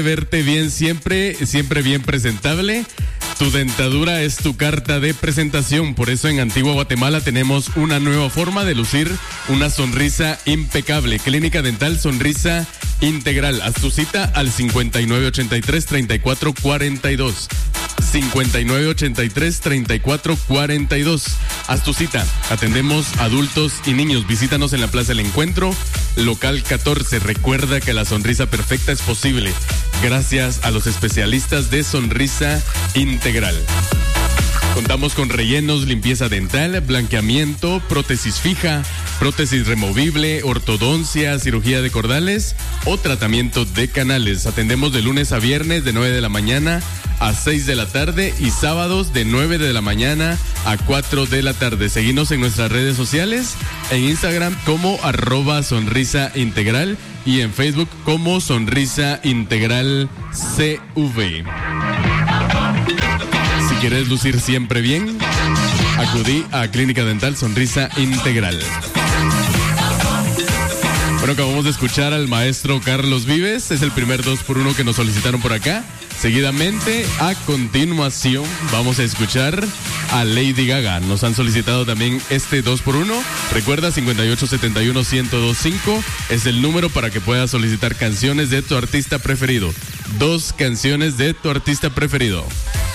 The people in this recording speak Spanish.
Verte bien siempre bien presentable. Tu dentadura es tu carta de presentación. Por eso en Antigua Guatemala tenemos una nueva forma de lucir una sonrisa impecable. Clínica Dental Sonrisa Integral. Haz tu cita al 5983-3442. 5983-3442. Haz tu cita. Atendemos adultos y niños. Visítanos en la Plaza del Encuentro, local 14. Recuerda que la sonrisa perfecta es posible gracias a los especialistas de Sonrisa Integral. Contamos con rellenos, limpieza dental, blanqueamiento, prótesis fija, prótesis removible, ortodoncia, cirugía de cordales o tratamiento de canales. Atendemos de lunes a viernes de 9 de la mañana a 6 de la tarde y sábados de 9 de la mañana a 4 de la tarde. Seguinos en nuestras redes sociales, en Instagram como @sonrisaintegral y en Facebook como Sonrisa Integral CV. Si quieres lucir siempre bien, acudí a Clínica Dental Sonrisa Integral. Bueno, acabamos de escuchar al maestro Carlos Vives. Es el primer 2x1 que nos solicitaron por acá. Seguidamente, a continuación, vamos a escuchar a Lady Gaga. Nos han solicitado también este 2x1. Recuerda, 5871-1025 es el número para que puedas solicitar canciones de tu artista preferido. 2 canciones de tu artista preferido.